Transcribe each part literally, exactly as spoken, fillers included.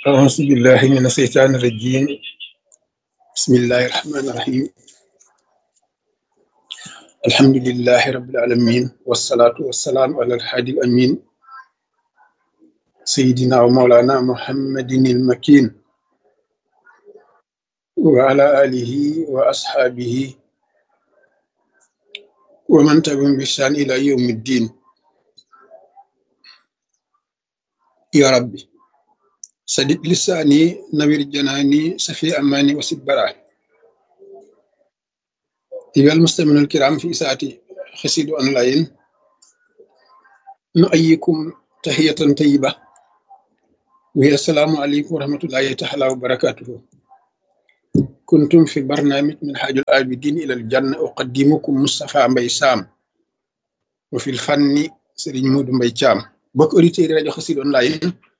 أعوذ بالله من الشيطان الرجيم. بسم الله الرحمن الرحيم. الحمد لله رب العالمين، والصلاة والسلام على الهادي الأمين سيدنا ومولانا محمد المكين وعلى آله وأصحابه ومن تبعهم بإحسان إلى يوم الدين. يا ربي سدد لساني نوير جناني سفي أماني وسد براني. أيها المستمعون الكرام في إساءة خسيد أونلاين، نؤيكم تحية طيبة وهي السلام عليكم ورحمة الله تعالى وبركاته. كنتم في برنامج من حاج العابدين إلى الجنة، أقدمكم مصطفى مبي سام، وفي الفن سيرين مود مبي تيام. بوك أوديتير راديو خسيد أونلاين،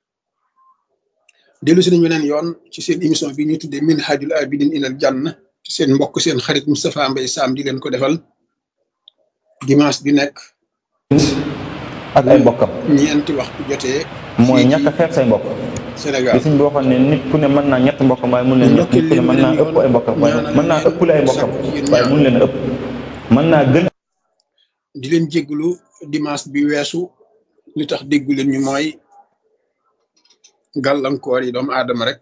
ديلو سي نيو نان يون ci seen émission bi ñu tuddé min hajul abidin ilal janna, ci seen mbokk seen xarit Moustapha Mbaye Sam di leen ko defal dimanche bi nekk ak ay mbokkam ñeenti waxtu jotee mooy fii ñàkk a ci xeeb say mbokk. Sénégal. li suñ boo xam ne nit ku ne mën naa ñett mbokkam waaye mun leen ñett nit ku ne mën naa ëpp ay mbokkam waaye mën naa ëppale ay mbokkam waaye mun leen a ëpp mën naa gën. di leen jégglu dimanche bi weesu li tax déggu leen ñu mooy gàllankoor yi doomu aadama rek.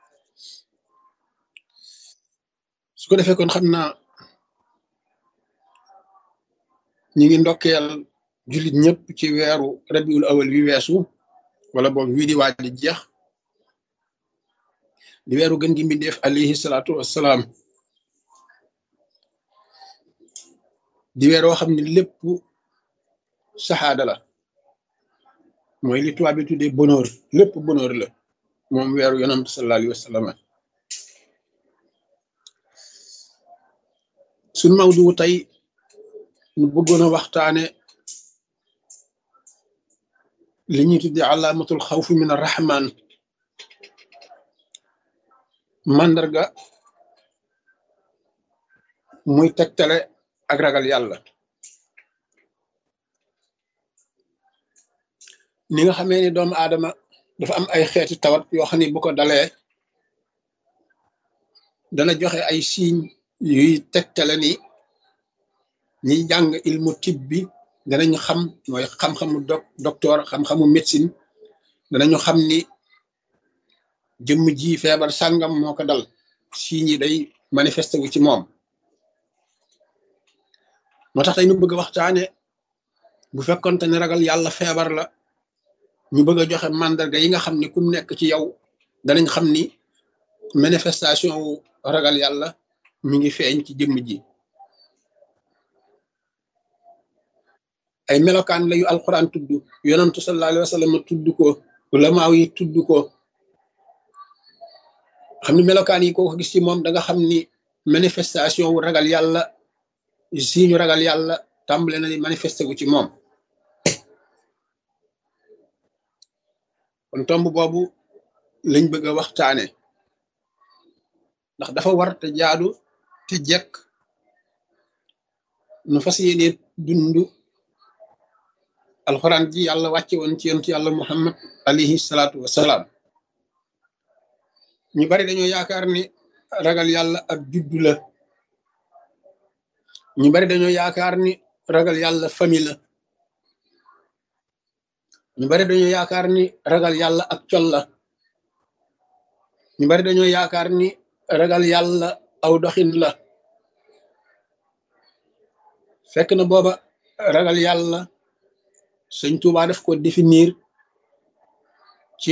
su ko defee kon xam naa ñi ngi ndokkeel jullit ñëpp ci weeru rabiul awal wi weesu, wala boog wii di waaj di jeex, di weeru gën gi mbindeef alayhi salaatu wassalaam, di weer woo xam ne lépp saxaada la, mooy li tubaab bi tuddee bonheur, lépp bonheur la moom weeru yonent sallallahu alayhi wa sallam. suñ mawdu tey ñu bëggoon a waxtaane li ñuy tuddee alaamatul xawfi min arrahman, màndarga muy tegtale ak ragal yàlla. ni nga xamee ni doomu aadama dafa am ay xeeti tawat yoo xam ne bu ko dalee dana joxe ay signes yuy tegtale ni ñiy jàng ilmu tib bi danañu xam, mooy xam-xamu doc docteur xam-xamu médecine, danañu xam ni jëmm ji feebar sàngam moo ko dal, signes yi day manifesté wu ci moom. moo tax tey ñu bëgg a waxtaane bu fekkonte ne ragal yàlla feebar la, ñu bëgg a joxe màndarga yi nga xam ne kum nekk ci yow danañ xam ni manifestation wu ragal yàlla mi ngi feeñ ci jëmm ji. ay melokaan la yu alquran tudd, yonantu sallallahu alayhi wa sallam tudd ko, ulamaaw yi tudd ko, xam ni melokaan yi ko gis ci moom da nga xam ni manifestation wu ragal yàlla, si ñu ragal yàlla tàmbale na di manifesté wu ci moom. kon tomb boobu lañ bëgg a waxtaane, ndax dafa war te jaadu te jekk nu fas yéene dundu alxuraan ji yàlla wàcce woon ci yonent yàlla muhammad alayhi salaatu wassalaam. ñu bari dañoo yaakaar ni ragal yàlla ak juddu la, ñu bari dañoo yaakaar ni ragal yàlla famille la, ñu bari dañoo yaakaar ni ragal yàlla ak col la, ñu bari dañoo yaakaar ni ragal yàlla aw doxin la. fekk na booba ragal yàlla sëñ Tuubaa daf ko définir ci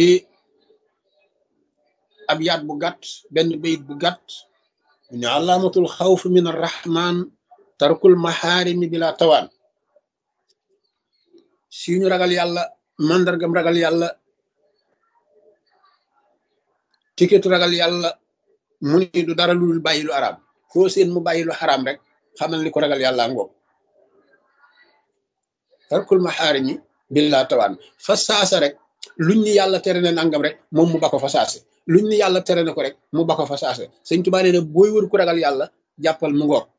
ab yaat bu gàtt, benn bayit bu gàtt, ñu ne alaamatul xawf min arrahman tarkul maxaarimi bila tawaan. si ñu ragal yàlla, mandargam ragal yàlla, tiketu ragal yàlla mu ni du dara lu dul bàyyi lu araam. foo seen mu bàyyi lu xaraam rek xamal ni ko ragal yàlla ngoog. tarkul maxaarimi bila tawaan, fa saasa rek luñ ni yàlla tere ne nangam rek moom mu ba ko fa saase, luñ ni yàlla tere na ko rek mu ba ko fa saase. sëñ Tuubaa nee na booy wër ku ragal yàlla jàppal mu ngoog.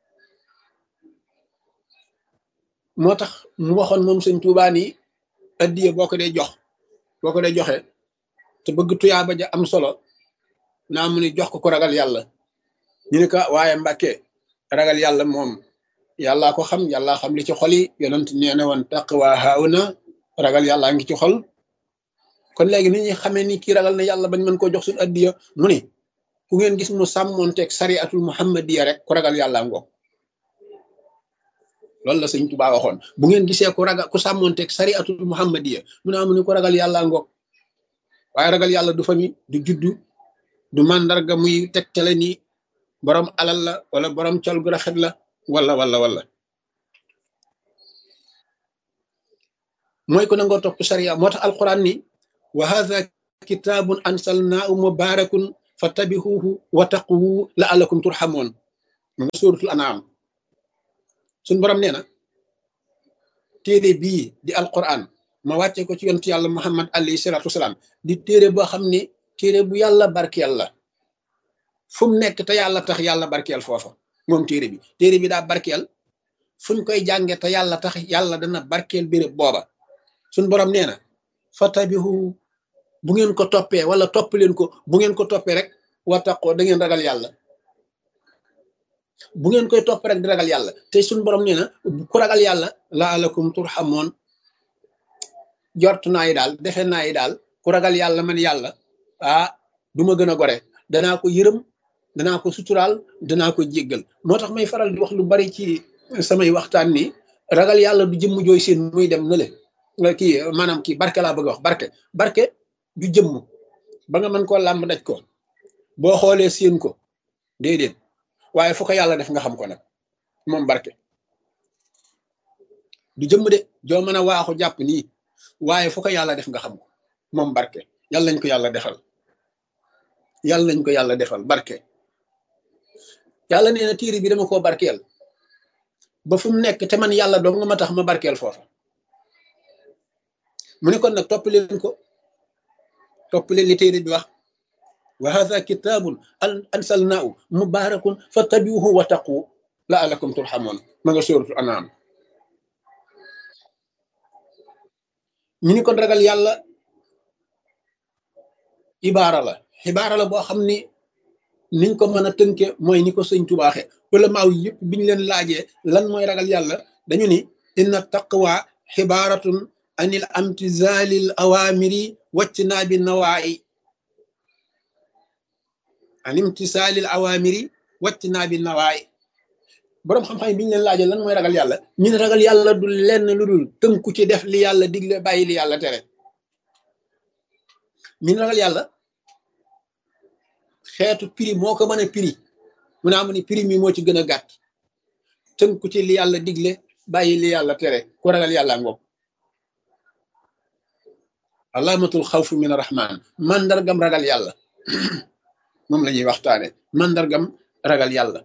moo tax mu waxoon moom sëñ Tuubaa ni addiye boo ko dee jox boo ko dee joxe te bëgg tuyaaba ja am solo naa mu ni jox ko ko ragal yàlla ñu ne ko waaye Mbàkke ragal yàlla moom yàllaa ko xam yàllaa xam li ci xol yi yonent nee na woon taqwa hauna ragal yàllaa ngi ci xol kon léegi ni ñuy xamee ni kii ragal na yàlla bañ mën koo jox suñu addiya mu ne ku ngeen gis mu sàmmoonteeg sariatul muhammadiya rek ku ragal yàlla ngoog loolu la sëñ Tuubaa waxoon bu ngeen gisee ku ragal ku sàmmoonteeg sariatul muhammadiya mu ne amu ni ku ragal yàlla ngoog waaye ragal yàlla du famille du juddu du màndarga muy tegtale ni borom alal la wala borom col gu rafet la wala wala wala mooy ko nangoo topp sariya moo tax alquran ni wa hadha kitabun ansalnaahu mubarakun fattabihuhu wattaqu la'allakum turhamun mu nga suratul an'am suñ borom nee na téere bii di alquran ma wàcce ko ci yontu yàlla muhammad alayhi salatu wasalaam di téere boo xam ne téere bu yàlla barkeel la fu mu nekk te yàlla tax yàlla barkeel foofa moom téere bi téere bi daa barkeel fuñ koy jànge te yàlla tax yàlla dana barkeel béréb booba suñ borom nee na fatabihu bu ngeen ko toppee wala topp leen ko bu ngeen ko toppee rek wattaqoo da ngeen ragal yàlla bu ngeen koy topp rek di ragal yàlla te suñ borom nee na ku ragal yàlla la'allakum turhamun jort naa yi daal defe naa yi daal ku ragal yàlla man yàlla ah du ma gën a gore danaa ko yërëm danaa ko suturaal danaa ko jéggal moo tax may faral di wax lu bari ci samay waxtaan ni ragal yàlla du jëmm jooy seen muy dem na le kii maanaam kii barke laa bëgg a wax barke barke du jëmm ba nga mën koo làmb daj ko boo xoolee seen ko déedéet waaye fu ko yàlla def nga xam ko nag moom barke du jëmm de joo mën a waaxu jàpp nii waaye fu ko yàlla def nga xam ko moom barke yàlla nañ ko yàlla defal yàlla nañ ko yàlla defal barke yàlla nee na téere bi dama koo barkeel ba fu mu nekk te man yàlla dong nga ma tax ma barkeel foofa mu ne kon nag topp leen ko topp leen li téere bi wax wa hadha kitabun ansalnaahu mubarakun fattabi'uhu wattaqu la'allakum turhamun ma nga suratul an'am ñu ni kon ragal yàlla ibaara la xibaara la boo xam ni niñ ko mën a tënke mooy ni ko sëñ tubaaxe wala maaw yëpp biñ leen laajee lan mooy ragal yàlla dañu ni inna taqwa xibaaratun anil amtizalil awamiri wajtinaabi nawaayi an imtisaalil awamiri wajtinaabi nawaayi boroom xam-xam biñ leen laajee lan mooy ragal yàlla ñu ne ragal yàlla du lenn lu dul tënku ci def li yàlla digle bàyyi li yàlla tere ñu ne ragal yàlla xeetu prix moo ko mën a prix mu naa mu ni prix mi moo ci gën a gàtt tënku ci li yàlla digle bàyyi li yàlla tere ku ragal yàlla ngoog alaamatul xawfu min arrahman mandargam ragal yàlla moom la ñuy waxtaane mandargam ragal yàlla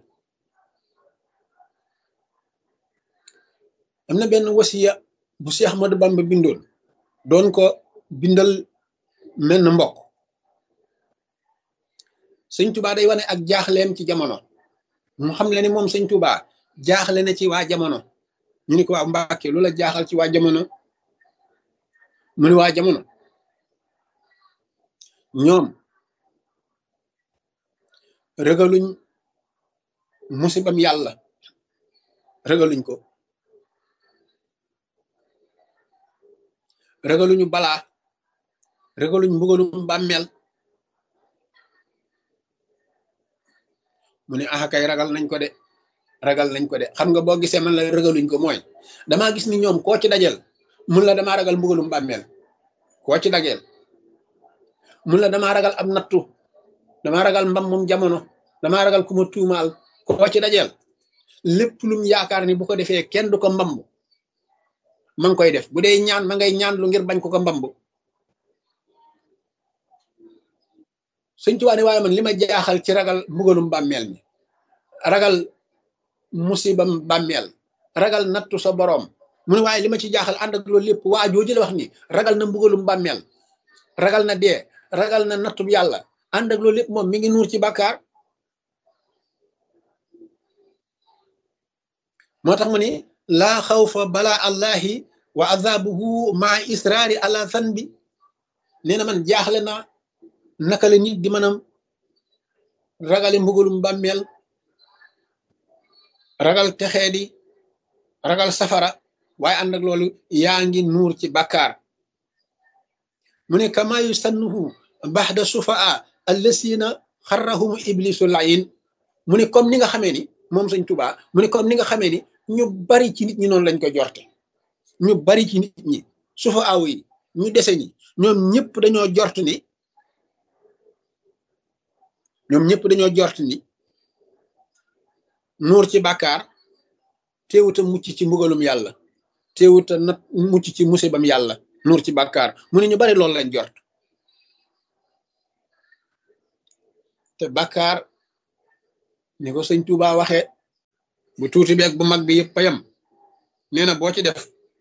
am na benn wasiya bu Seex Ahmadu Bamba bindoon doon ko bindal menn mbokk sëñ Tuubaa day wane ak jaaxleem ci jamono mu xam le ni moom sëñ Tuubaa jaaxle na ci waa jamono ñu ni ko waa Mbàkke lu la jaaxal ci waa jamono mu ni waa jamono ñoom ragaluñ musibam yàlla ragaluñ ko ragaluñu balaa ragaluñ mbugalum bàmmeel mu ne ah kay ragal nañ ko de ragal nañ ko de xam nga boo gisee man la ragaluñ ko mooy damaa gis ni ñoom koo ci dajel mun la damaa ragal mbugalum bàmmeel koo ci dajel mun la damaa ragal ab nattu damaa ragal mbam moom jamono damaa ragal ku ma tuumaal koo ci dajel lépp lum yaakaar ni bu ko defee kenn du ko mbamb ma ngi koy def bu dee ñaan ma ngay ñaan lu ngir bañ ko ko mbamb Sëñ Tuubaa ne waaye man li ma jaaxal ci ragal mbugalum bàmmeel mi ragal musibam bàmmeel ragal nattu sa boroom mu ne waaye li ma ci jaaxal ànd ak loolu lépp waa jooju la wax ni ragal na mbugalum bàmmeel ragal na dee ragal na nattub yàlla ànd ak loolu lépp moom mi ngi nuur ci bàkkaar moo tax mu ni laa xawfa balaa allahi wa azabuhu maa israari ala zanbi nee na man jaaxle naa naka la nit di mën a ragale mbugalum bàmmeel ragal texee di ragal safara waaye ànd ak loolu yaa ngi nuur ci bàkkaar mu ne kama yusannuhu baxda sufaa allasina xarrahum iblisu layin mu ne comme ni nga xamee ni moom Sëñ Tuubaa mu ne comme ni nga xamee ni ñu bari ci nit ñi noonu lañ ko jorte ñu bari ci nit ñi sufa aw yi ñu dese ñi ñoom ñëpp dañoo jort ni ñoom ñëpp dañoo jort ni nuur ci bàkkaar teewuta mucc ci mbugalum yàlla teewuta nat mucc ci musibam yàlla nuur ci bàkkaar mu ne ñu bari loolu lañ jort te bàkkaar ni ko Sëñ Tuubaa waxee bu tuuti bi ak bu mag bi yëpp a yam nee na boo ci def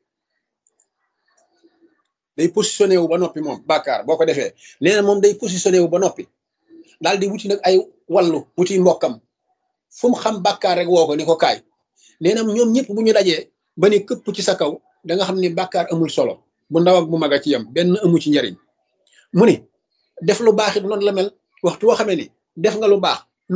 day positionné wu ba noppi moom bàkkaar boo ko defee nee na moom day positionné wu ba noppi daal di wuti nag ay wallu wuti mbokkam fu mu xam bàkkaar rek woo ko ni ko kaay nee na ñoom ñëpp bu ñu dajee ba ni këpp ci sa kaw da nga xam ni bàkkaar amul solo bu ndaw ak bu mag a ci yam benn amu ci njariñ mu ni def lu baax it noonu la mel waxtu woo xamee ni def nga lu baax